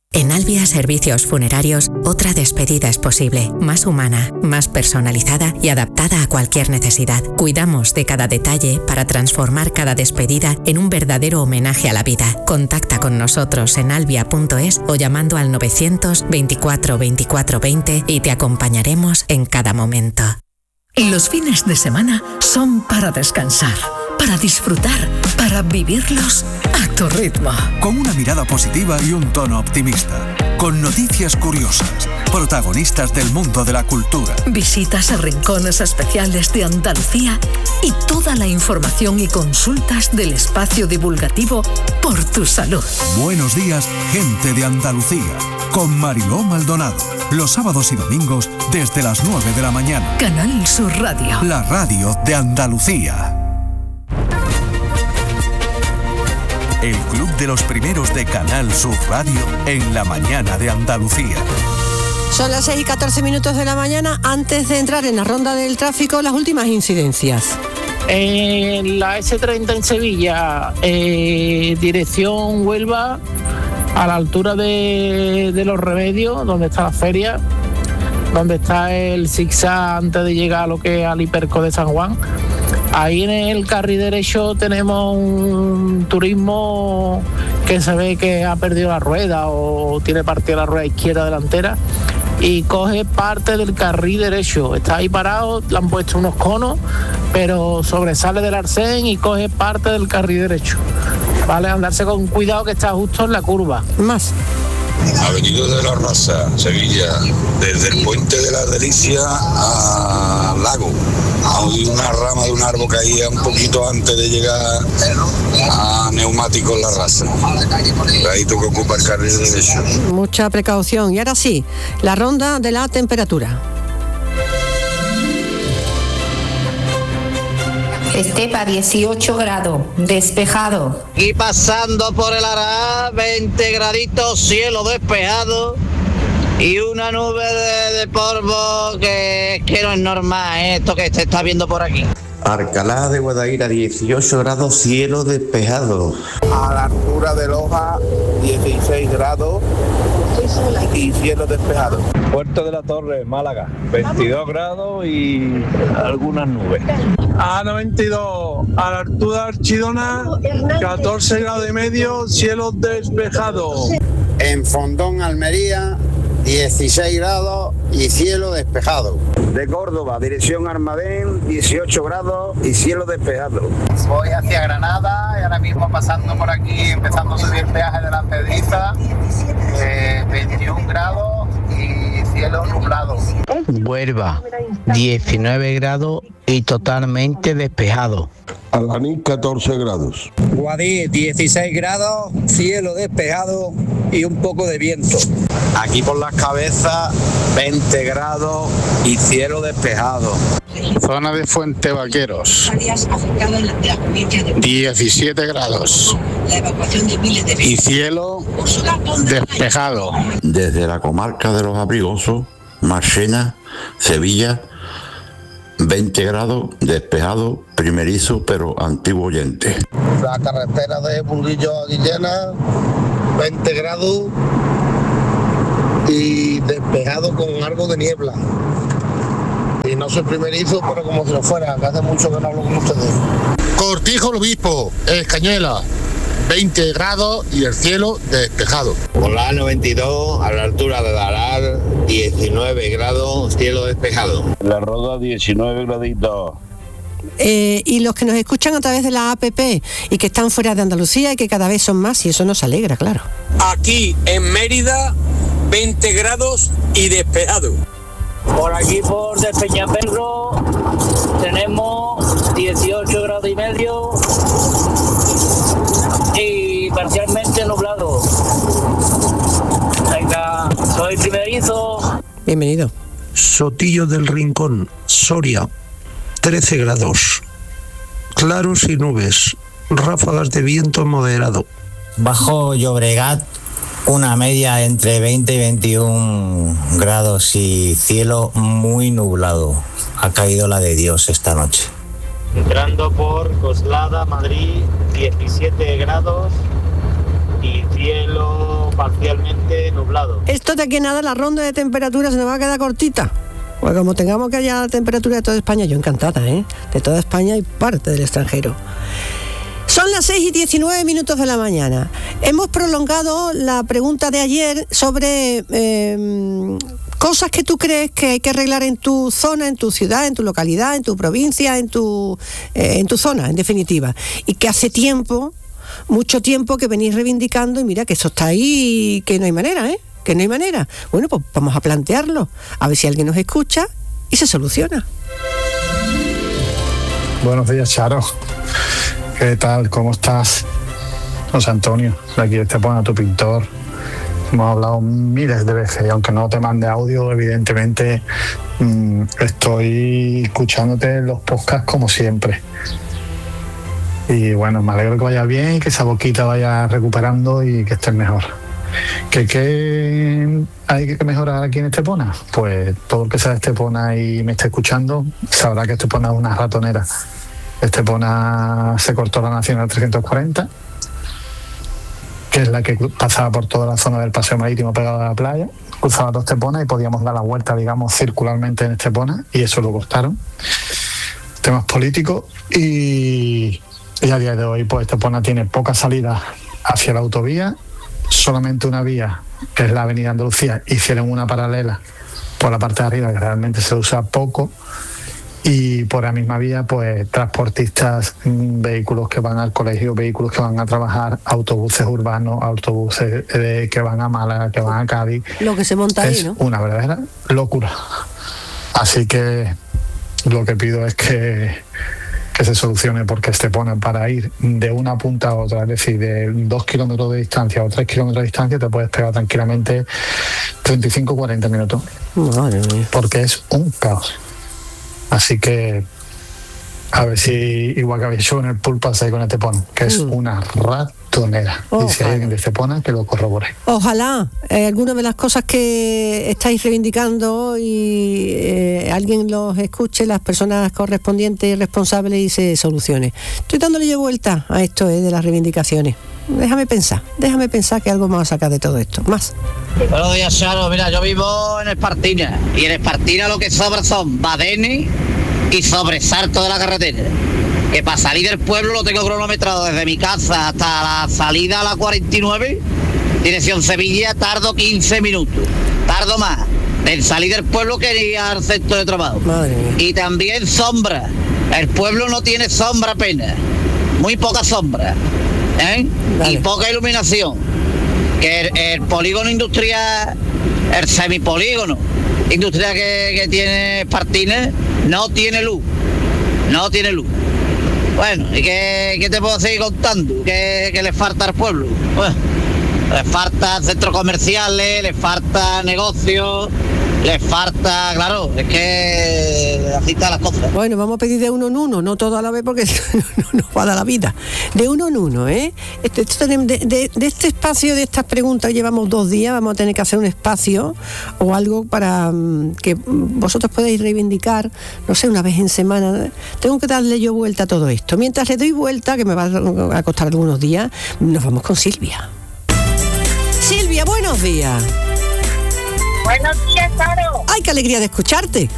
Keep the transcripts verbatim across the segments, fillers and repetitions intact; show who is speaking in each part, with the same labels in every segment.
Speaker 1: En Albia Servicios Funerarios, otra despedida es posible, más humana, más personalizada y adaptada a cualquier necesidad. Cuidamos de cada detalle para transformar cada despedida en un verdadero homenaje a la vida. Contacta con nosotros en albia punto es o llamando al novecientos veinticuatro veinticuatro veinte y te acompañaremos en cada momento.
Speaker 2: Los fines de semana son para descansar, para disfrutar, para vivirlos a tu ritmo.
Speaker 3: Con una mirada positiva y un tono optimista. Con noticias curiosas, protagonistas del mundo de la cultura.
Speaker 2: Visitas a rincones especiales de Andalucía y toda la información y consultas del espacio divulgativo Por tu Salud.
Speaker 3: Buenos días, gente de Andalucía. Con Mariló Maldonado. Los sábados y domingos desde las nueve de la mañana.
Speaker 2: Canal Sur Radio.
Speaker 3: La radio de Andalucía. El club de los primeros de Canal Sur Radio en la mañana de Andalucía.
Speaker 4: Son las seis y catorce minutos de la mañana. Antes de entrar en la ronda del tráfico, las últimas incidencias.
Speaker 5: En la ese treinta en Sevilla, eh, dirección Huelva, a la altura de, de Los Remedios, donde está la feria, donde está el zigzag antes de llegar a lo que es al Hiperco de San Juan. Ahí en el carril derecho tenemos un turismo que se ve que ha perdido la rueda o tiene partida la rueda izquierda delantera y coge parte del carril derecho. Está ahí parado, le han puesto unos conos, pero sobresale del arcén y coge parte del carril derecho. Vale, andarse con cuidado que está justo en la curva.
Speaker 4: Más.
Speaker 6: Avenida de la Raza, Sevilla, desde el Puente de la Delicia al lago. Hay una rama de un árbol caía un poquito antes de llegar a Neumáticos La Raza. Ahí tú que ocupa el carril derecho.
Speaker 4: Mucha precaución. Y ahora sí, la ronda de la temperatura.
Speaker 7: Estepa, dieciocho grados, despejado.
Speaker 8: Y pasando por el Ará, veinte graditos, cielo despejado y una nube de, de polvo que, que no es normal, ¿eh? Esto que se está viendo por aquí.
Speaker 9: Alcalá de Guadaira, dieciocho grados, cielo despejado.
Speaker 10: A la altura de Loja, dieciséis grados y cielo despejado.
Speaker 11: Puerto de la Torre, Málaga, veintidós grados y algunas nubes.
Speaker 12: A noventa y dos, a la altura de Archidona, catorce grados y medio, cielo despejado.
Speaker 13: En Fondón, Almería, dieciséis grados y cielo despejado.
Speaker 14: De Córdoba, dirección Almadén, dieciocho grados y cielo despejado.
Speaker 15: Voy hacia Granada y ahora mismo pasando por aquí, empezando a subir el peaje de la Pedriza, eh, veintiún grados y cielo nublado.
Speaker 16: Huelva, diecinueve grados y totalmente despejado.
Speaker 17: Albaní, catorce grados.
Speaker 18: Guadix, dieciséis grados, cielo despejado y un poco de viento.
Speaker 19: Aquí por Las Cabezas, veinte grados y cielo despejado.
Speaker 20: Zona de Fuente Vaqueros, diecisiete grados y cielo despejado.
Speaker 9: Desde la comarca de Los Abrigosos, Marchena, Sevilla, veinte grados, despejado, primerizo pero antiguo oyente.
Speaker 13: La carretera de Burguillo a Guillena, veinte grados y despejado con algo de niebla. Y no soy primerizo, pero como si lo fuera, que hace mucho que no hablo con ustedes.
Speaker 21: Cortijo el Obispo, Escañuela, veinte grados y el cielo despejado.
Speaker 22: Por la noventa y dos, a la altura de Darar, diecinueve grados, cielo despejado.
Speaker 11: La Roda, diecinueve graditos.
Speaker 4: Eh, y los que nos escuchan a través de la A P P y que están fuera de Andalucía y que cada vez son más, y eso nos alegra, claro.
Speaker 23: Aquí en Mérida, veinte grados y despejado.
Speaker 24: Por aquí por Despeñaperro tenemos dieciocho grados y medio y parcialmente nublado. Venga, soy primerizo.
Speaker 4: Bienvenido.
Speaker 25: Sotillo del Rincón, Soria, trece grados. Claros y nubes, ráfagas de viento moderado.
Speaker 26: Bajo Llobregat, una media entre veinte y veintiún grados y cielo muy nublado. Ha caído la de Dios esta noche.
Speaker 24: Entrando por Coslada, Madrid, diecisiete grados y cielo parcialmente nublado.
Speaker 4: Esto de aquí nada, la ronda de temperatura se nos va a quedar cortita. Pues como tengamos que haya la temperatura de toda España, yo encantada, ¿eh? De toda España y parte del extranjero. Son las seis y diecinueve minutos de la mañana. Hemos prolongado la pregunta de ayer sobre eh, cosas que tú crees que hay que arreglar en tu zona, en tu ciudad, en tu localidad, en tu provincia, en tu, eh, en tu zona, en definitiva. Y que hace tiempo, mucho tiempo que venís reivindicando y mira que eso está ahí y que no hay manera, ¿eh? Que no hay manera. Bueno, pues vamos a plantearlo, a ver si alguien nos escucha y se soluciona.
Speaker 1: Buenos días, Charo. ¿Qué tal? ¿Cómo estás? José Antonio, de aquí de Estepona, tu pintor. Hemos hablado miles de veces y aunque no te mande audio, evidentemente mmm, estoy escuchándote en los podcasts como siempre. Y bueno, me alegro que vayas bien y que esa boquita vaya recuperando y que estés mejor. ¿Qué, qué hay que mejorar aquí en Estepona? Pues todo el que sea de Estepona y me esté escuchando sabrá que Estepona es una ratonera. Estepona se cortó la Nacional trescientos cuarenta, que es la que pasaba por toda la zona del paseo marítimo pegado a la playa, cruzaba dos Estepona y podíamos dar la vuelta, digamos, circularmente en Estepona, y eso lo cortaron. Temas políticos y, y a día de hoy pues Estepona tiene pocas salidas hacia la autovía, solamente una vía, que es la avenida Andalucía. Hicieron una paralela por la parte de arriba que realmente se usa poco, y por la misma vía pues transportistas, vehículos que van al colegio, vehículos que van a trabajar, autobuses urbanos, autobuses eh, que van a Málaga, que van a Cádiz.
Speaker 4: Lo que se monta ahí, ¿no?
Speaker 1: Es una verdadera locura. Así que lo que pido es que, que se solucione, porque Estepona, para ir de una punta a otra, es decir, de dos kilómetros de distancia o tres kilómetros de distancia, te puedes pegar tranquilamente treinta y cinco a cuarenta minutos.
Speaker 4: Madre mía.
Speaker 1: Porque es un caos. Así que a ver si igual que habéis hecho en el pool pasáis con Estepona, que es mm. una ratonera. Oh, y si hay alguien de Estepona, que lo corrobore.
Speaker 4: Ojalá eh, alguna de las cosas que estáis reivindicando y eh, alguien los escuche, las personas correspondientes y responsables, y se solucione. Estoy dándole yo vuelta a esto eh, de las reivindicaciones. Déjame pensar, déjame pensar que algo me va a sacar de todo esto. Más.
Speaker 8: Buenos días, Charo. Mira, yo vivo en Espartina, y en Espartina lo que sobra son badenes y sobresalto de la carretera. Que para salir del pueblo lo tengo cronometrado desde mi casa hasta la salida a la cuarenta y nueve, dirección Sevilla, tardo quince minutos. Tardo más en salir del pueblo que ir al centro de trabajo.
Speaker 4: Madre mía.
Speaker 8: Y también sombra. El pueblo no tiene sombra apenas. Muy poca sombra. ¿Eh? Y poca iluminación. Que el, el polígono industrial, el semipolígono industrial que, que tiene Espartina, no tiene luz. No tiene luz. Bueno, ¿y qué, qué te puedo seguir contando? ¿Qué, qué le falta al pueblo? Bueno, le falta centros comerciales, le falta negocios, le falta, claro, es que así están las cosas.
Speaker 4: Bueno, vamos a pedir de uno en uno, no todo a la vez porque no nos va a dar la vida. De uno en uno, ¿eh? Este, este, de, de, de este espacio, de estas preguntas, llevamos dos días, vamos a tener que hacer un espacio o algo para um, que vosotros podáis reivindicar, no sé, una vez en semana. Tengo que darle yo vuelta a todo esto. Mientras le doy vuelta, que me va a costar algunos días, nos vamos con Silvia. Silvia, buenos días.
Speaker 2: Buenos días, Charo.
Speaker 4: ¡Ay, qué alegría de escucharte!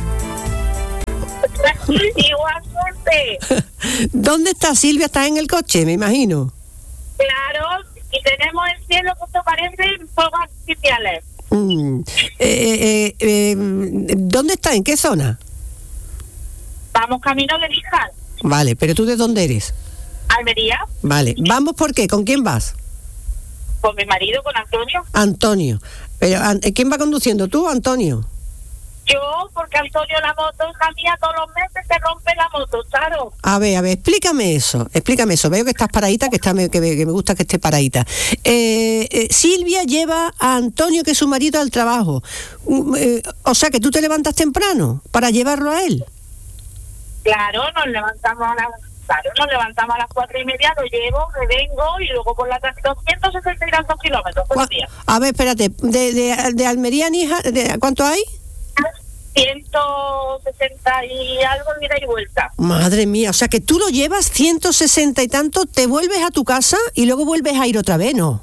Speaker 2: Igualmente.
Speaker 4: ¿Dónde estás, Silvia? ¿Estás en el coche, me imagino?
Speaker 2: Claro, y tenemos el cielo que te parece fuegos artificiales.
Speaker 4: Mm. Eh, eh, eh, ¿Dónde estás? ¿En qué zona?
Speaker 2: Vamos camino de Níjar.
Speaker 4: Vale, pero ¿tú de dónde eres?
Speaker 2: Almería.
Speaker 4: Vale, ¿vamos por qué? ¿Con quién vas?
Speaker 2: Con mi marido, con Antonio.
Speaker 4: Antonio. Pero, ¿quién va conduciendo, tú o Antonio?
Speaker 2: Yo, porque Antonio, la moto, hija mía, todos los meses se rompe la moto, claro.
Speaker 4: A ver, a ver, explícame eso, explícame eso. Veo que estás paradita, que, está, que, me, que me gusta que esté paradita. Eh, eh, Silvia lleva a Antonio, que es su marido, al trabajo. Eh, o sea, que tú te levantas temprano para llevarlo a él.
Speaker 2: Claro, nos levantamos a las... Claro, nos levantamos a las cuatro y media, lo llevo, me vengo y luego por la tarde doscientos sesenta y dos kilómetros por día.
Speaker 4: A ver, espérate, de, de, de Almería a Níjar, ¿cuánto hay?
Speaker 2: ciento sesenta y algo, ida y vuelta.
Speaker 4: Madre mía, o sea que tú lo llevas ciento sesenta y tanto, te vuelves a tu casa y luego vuelves a ir otra vez, ¿no?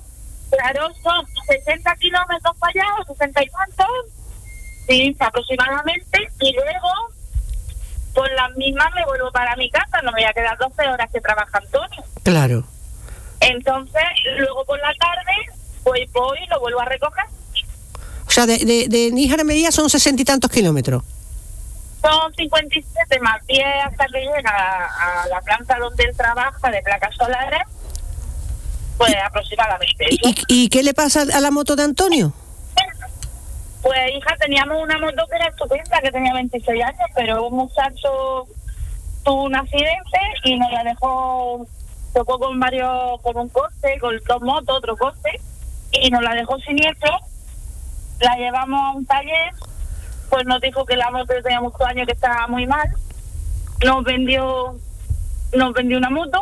Speaker 2: Claro, son sesenta kilómetros para allá, o sesenta y tantos, sí, aproximadamente, y luego, por las mismas me vuelvo para mi casa, no me voy a quedar doce horas que trabaja Antonio.
Speaker 4: Claro.
Speaker 2: Entonces, luego por la tarde, pues voy y lo vuelvo a recoger.
Speaker 4: O sea, de, de, de Níjar a Almería son sesenta y tantos kilómetros.
Speaker 2: Son cincuenta y siete más diez hasta que llega a, a la planta donde él trabaja de placas solares, pues aproximadamente.
Speaker 4: ¿Y, y, ¿Y qué le pasa a la moto de Antonio?
Speaker 2: Pues hija, teníamos una moto que era estupenda, que tenía veintiséis años, pero un muchacho tuvo un accidente y nos la dejó, tocó con varios, con un coche, con dos motos, otro coche, y nos la dejó siniestro. La llevamos a un taller, pues nos dijo que la moto tenía muchos años, que estaba muy mal. Nos vendió, nos vendió una moto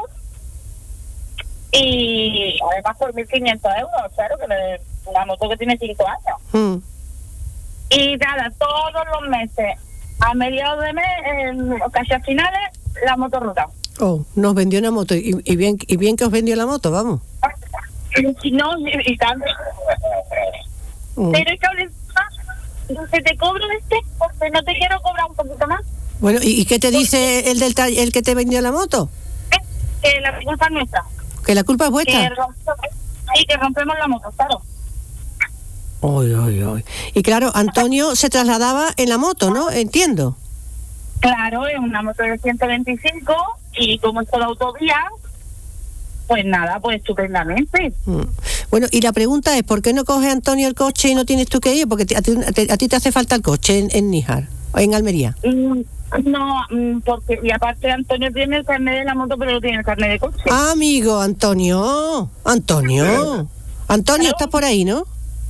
Speaker 2: y además por mil quinientos euros, claro, que le, una moto que tiene cinco años.
Speaker 4: Mm.
Speaker 2: Y nada, todos los meses, a mediados de mes, eh, casi a finales, la moto rota.
Speaker 4: Oh, nos vendió una moto, y, y bien y bien que os vendió la moto, vamos.
Speaker 2: No, y, y tanto. Mm. Pero es que hables más, que te cobro este, porque no te quiero cobrar un poquito más.
Speaker 4: Bueno, ¿y, y qué te dice el del taller, el que te vendió la moto?
Speaker 2: Que la culpa es nuestra.
Speaker 4: ¿Que la culpa es vuestra?
Speaker 2: Que rompemos, sí, que rompemos la moto, claro.
Speaker 4: Oy, oy, oy. Y claro, Antonio se trasladaba en la moto, ¿no? Entiendo.
Speaker 2: Claro, es una moto de ciento veinticinco y como es toda autovía, pues nada, pues estupendamente.
Speaker 4: Mm. Bueno, y la pregunta es, ¿por qué no coge Antonio el coche y no tienes tú que ir? Porque te, a, ti, te, a ti te hace falta el coche en, en Níjar, o en Almería.
Speaker 2: Mm, no, mm, porque, y aparte Antonio tiene el carnet de la moto, pero no tiene el carnet de coche.
Speaker 4: Ah, amigo, Antonio, Antonio, Antonio, ¿estás por ahí, no?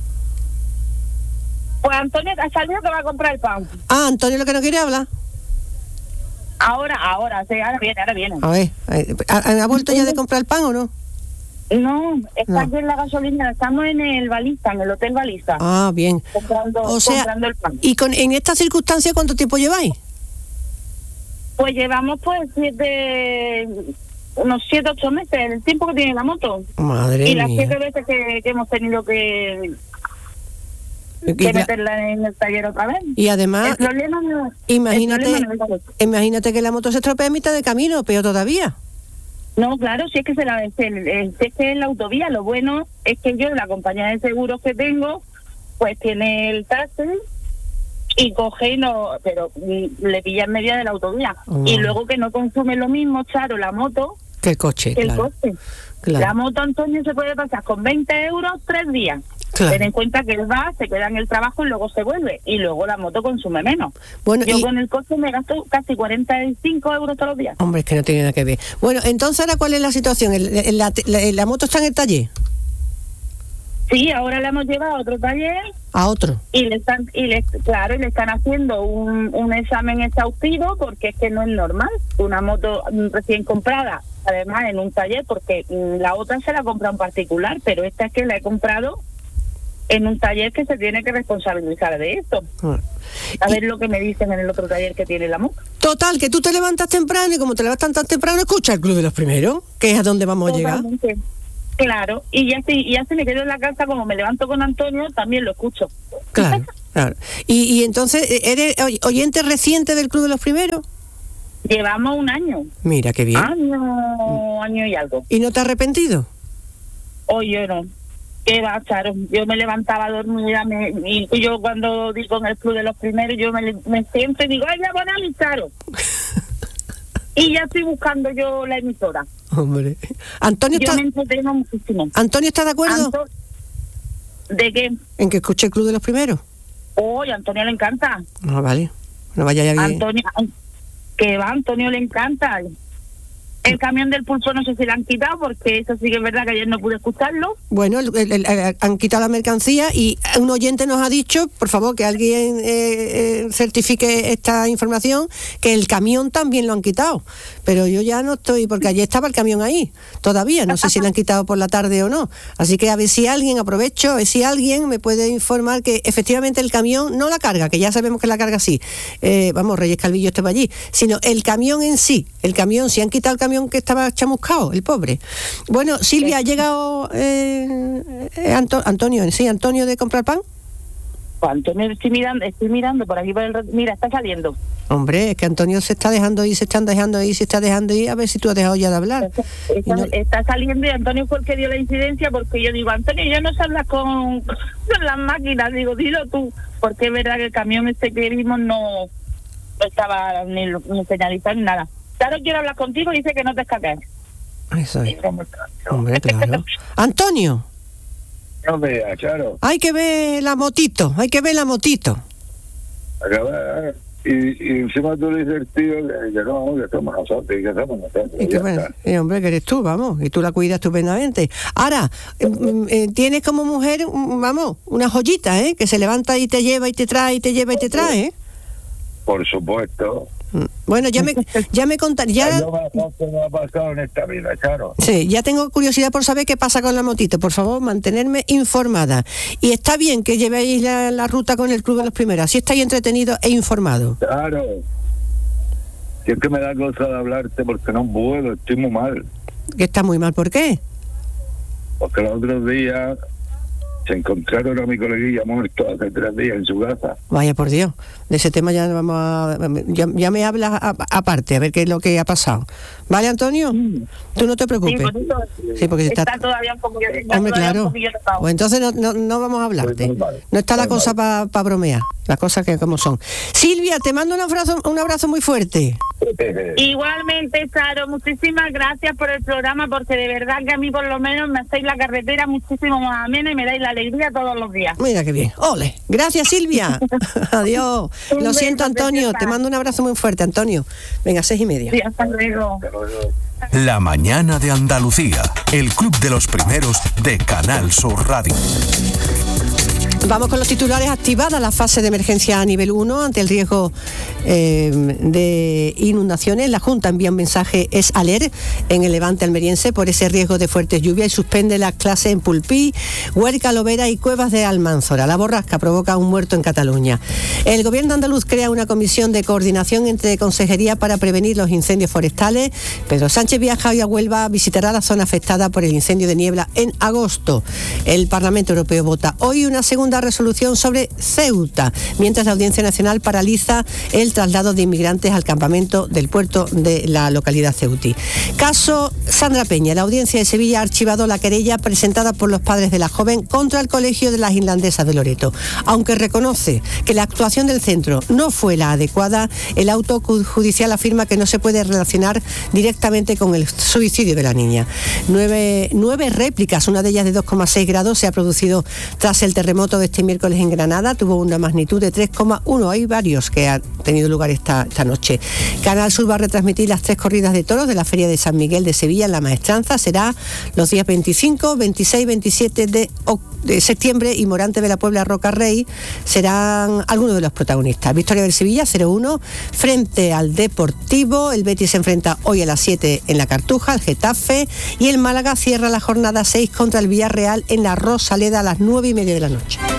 Speaker 2: Pues Antonio ha salido que va a comprar el pan.
Speaker 4: Ah, Antonio lo que no quiere hablar.
Speaker 2: Ahora, ahora, sí, ahora viene, ahora viene.
Speaker 4: A ver, ¿ha, ¿ha vuelto ya de comprar el pan o no?
Speaker 2: No, está
Speaker 4: No.
Speaker 2: aquí en la gasolina, estamos en el Balista, en el Hotel Balista.
Speaker 4: Ah, bien.
Speaker 2: Comprando,
Speaker 4: O sea,
Speaker 2: comprando el pan.
Speaker 4: ¿y con, en esta circunstancia cuánto tiempo lleváis?
Speaker 2: Pues llevamos pues siete, unos siete, ocho meses, el tiempo que tiene la moto.
Speaker 4: Madre
Speaker 2: y las
Speaker 4: mía.
Speaker 2: siete veces que, que hemos tenido que,
Speaker 4: Y
Speaker 2: que
Speaker 4: la-
Speaker 2: meterla en el taller otra vez.
Speaker 4: Y además,
Speaker 2: el problema no,
Speaker 4: imagínate,
Speaker 2: el problema no es eso.
Speaker 4: imagínate que la moto se estropea a mitad de camino, peor todavía.
Speaker 2: No, claro, si es que se la, si el- el- si es que es la autovía, lo bueno es que yo, la compañía de seguros que tengo, pues tiene el taxi y coge y no, pero mm, le pilla en medio de la autovía.
Speaker 4: Oh.
Speaker 2: Y luego que no consume lo mismo, Charo, la moto,
Speaker 4: Que el coche,
Speaker 2: que el
Speaker 4: claro.
Speaker 2: coche.
Speaker 4: Claro.
Speaker 2: La moto, Antonio, se puede pasar con veinte euros tres días.
Speaker 4: Claro.
Speaker 2: Ten en cuenta que él va, se queda en el trabajo y luego se vuelve. Y luego la moto consume menos.
Speaker 4: Bueno,
Speaker 2: Yo
Speaker 4: y-
Speaker 2: con el coche me gasto casi cuarenta y cinco euros todos los días.
Speaker 4: Hombre, es que no tiene nada que ver. Bueno, entonces ahora, ¿cuál es la situación? ¿El- el- la, la- la moto está en el taller?
Speaker 2: Sí, ahora la hemos llevado a otro taller
Speaker 4: A otro.
Speaker 2: y le están, y le, claro, y le están haciendo un, un examen exhaustivo porque es que no es normal una moto mm, recién comprada, además en un taller, porque mm, la otra se la compra en particular, pero esta es que la he comprado en un taller que se tiene que responsabilizar de esto.
Speaker 4: Ah.
Speaker 2: A ver lo que me dicen en el otro taller que tiene la moto.
Speaker 4: Total, que tú te levantas temprano y como te levantas tan temprano, escucha el Club de los Primeros, que es a donde vamos a llegar.
Speaker 2: Totalmente. Claro, y ya, si, y ya se me quedo en la casa, como me levanto con Antonio, también lo escucho.
Speaker 4: Claro, claro. Y, y entonces, ¿eres oy- oyente reciente del Club de los Primeros?
Speaker 2: Llevamos un año.
Speaker 4: Mira, qué bien.
Speaker 2: Año, año y algo.
Speaker 4: ¿Y no te has arrepentido?
Speaker 2: Hoy yo no. ¿Qué va, Charo? Yo me levantaba dormida me, y yo cuando digo en el Club de los Primeros, yo me, me siento y digo, ¡ay, ya van a mi Charo! Y ya estoy buscando yo la emisora.
Speaker 4: Hombre. ¿Antonio
Speaker 2: Yo
Speaker 4: está,
Speaker 2: me entretengo muchísimo.
Speaker 4: ¿Antonio está de acuerdo
Speaker 2: Anto- ¿De qué?
Speaker 4: en que escuche el Club de los Primeros?
Speaker 2: Hoy, a Antonio le encanta.
Speaker 4: No, vale. No vaya ya bien.
Speaker 2: Antonio, que va, Antonio le encanta. El camión del pulso no sé si lo han quitado, porque eso sí que es verdad que ayer no pude escucharlo.
Speaker 4: Bueno, el- el- el- han quitado la mercancía y un oyente nos ha dicho, por favor, que alguien eh, eh, certifique esta información, que el camión también lo han quitado. Pero yo ya no estoy, porque ayer estaba el camión ahí, todavía, no sé si lo han quitado por la tarde o no. Así que a ver si alguien, aprovecho, a ver si alguien me puede informar que efectivamente el camión, no la carga, que ya sabemos que la carga sí, eh, vamos, Reyes Calvillo está para allí, sino el camión en sí, el camión, si han quitado el camión camión que estaba chamuscado, el pobre. Bueno, Silvia, ¿ha llegado eh, eh, Anto- Antonio, sí, Antonio de comprar pan?
Speaker 2: Pues Antonio, estoy mirando, estoy mirando por aquí por el... re- Mira, está saliendo.
Speaker 4: Hombre, es que Antonio se está dejando ir, se están dejando ir, se está dejando ir, a ver si tú has dejado ya de hablar.
Speaker 2: Está,
Speaker 4: no-
Speaker 2: está saliendo y Antonio fue el que dio la incidencia, porque yo digo, Antonio, yo no sé hablar con, con las máquinas, digo, dilo tú, porque es verdad que el camión este que vimos no, no estaba ni, ni señalizado ni nada. Claro, quiero hablar contigo y dice que no te escapes.
Speaker 4: Eso es. Hombre, claro. Antonio,
Speaker 21: No veas, claro.
Speaker 4: hay que ver la motito, hay que ver la motito.
Speaker 21: Acaba- Y, y encima tú le dices el tío que, que no, que somos nosotros, y que somos nosotros.
Speaker 4: Y que,
Speaker 21: ya
Speaker 4: bueno,
Speaker 21: está.
Speaker 4: y hombre, que eres tú, vamos, y tú la cuidas estupendamente. Ahora, eh, eh, tienes como mujer, mm, vamos, una joyita, ¿eh? Que se levanta y te lleva y te trae, y te lleva y te trae, ¿eh?
Speaker 21: Por supuesto.
Speaker 4: Bueno, ya me, ya me contaré, ya...
Speaker 21: Es lo mejor que me ha pasado en esta vida, claro.
Speaker 4: Sí, ya tengo curiosidad por saber qué pasa con la motito. Por favor, mantenerme informada. Y está bien que llevéis la, la ruta con el Club de los Primeros. Así estáis entretenidos e informados.
Speaker 21: Claro. Si es que me da cosa de hablarte porque no puedo, estoy muy mal.
Speaker 4: Que está muy mal, ¿por qué?
Speaker 21: Porque los otros días se encontraron a mi coleguilla muerto hace tres días en su casa.
Speaker 4: Vaya por Dios, de ese tema ya vamos a, ya, ya me hablas a- aparte, a ver qué es lo que ha pasado. ¿Vale, Antonio? Tú no te preocupes.
Speaker 2: Sí, por eso
Speaker 4: Sí, porque
Speaker 2: está,
Speaker 4: está...
Speaker 2: todavía un poquillo, está
Speaker 4: Hombre,
Speaker 2: todavía
Speaker 4: claro.
Speaker 2: un poquillo tocado.
Speaker 4: Pues entonces no, no, no vamos a hablarte. No está la cosa para bromear, las cosas que como son. Silvia, te mando un abrazo, un abrazo muy fuerte.
Speaker 2: Igualmente, Charo, muchísimas gracias por el programa, porque de verdad que a mí por lo menos me hacéis la carretera muchísimo más amena y me dais la alegría todos los días.
Speaker 4: Mira qué bien. Ole. Gracias, Silvia. Adiós.
Speaker 2: Un
Speaker 4: Lo siento,
Speaker 2: beso,
Speaker 4: Antonio.
Speaker 2: preciosa.
Speaker 4: Te mando un abrazo muy fuerte, Antonio. Venga, seis y media.
Speaker 2: Sí, hasta luego.
Speaker 3: La mañana de Andalucía, el club de los primeros de Canal Sur Radio.
Speaker 4: Vamos con los titulares. Activada la fase de emergencia a nivel uno ante el riesgo eh, de inundaciones. La Junta envía un mensaje es alert en el Levante almeriense por ese riesgo de fuertes lluvias y suspende las clases en Pulpí, Huerca, Lovera y Cuevas de Almanzora. La borrasca provoca un muerto en Cataluña. El gobierno andaluz crea una comisión de coordinación entre consejerías para prevenir los incendios forestales. Pedro Sánchez viaja hoy a Huelva, visitará la zona afectada por el incendio de niebla en agosto. El Parlamento Europeo vota hoy una segunda resolución sobre Ceuta, mientras la Audiencia Nacional paraliza el traslado de inmigrantes al campamento del puerto de la localidad ceutí. Caso Sandra Peña. La Audiencia de Sevilla ha archivado la querella presentada por los padres de la joven contra el Colegio de las Irlandesas de Loreto. Aunque reconoce que la actuación del centro no fue la adecuada, el auto judicial afirma que no se puede relacionar directamente con el suicidio de la niña. Nueve, nueve réplicas, una de ellas de dos coma seis grados, se ha producido tras el terremoto de este miércoles en Granada. Tuvo una magnitud de tres coma uno. Hay varios que han tenido lugar esta, esta noche. Canal Sur va a retransmitir las tres corridas de toros de la Feria de San Miguel de Sevilla en La Maestranza. Será los días veinticinco, veintiséis, veintisiete de, de septiembre, y Morante de la Puebla, Roca Rey serán algunos de los protagonistas. Victoria del Sevilla cero uno frente al Deportivo. El Betis se enfrenta hoy a las siete en la Cartuja, el Getafe, y el Málaga cierra la jornada seis contra el Villarreal en la Rosaleda a las nueve y media de la noche.